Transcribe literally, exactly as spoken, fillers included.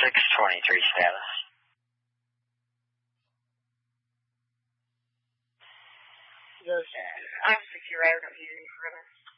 six twenty-three status. Yes. I'm secure. I don't hear any further.